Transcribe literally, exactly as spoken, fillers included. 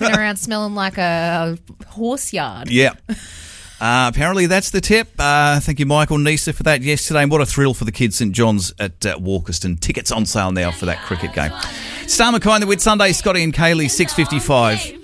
walking around smelling like a horse yard. Yeah. Uh, apparently that's the tip. Uh, thank you, Michael Neeser, for that yesterday. And what a thrill for the kids, St John's at uh, Walkerston. Tickets on sale now for that cricket game. Star Mackay, the Whit Sunday, Scotty and Kaylee, six fifty-five.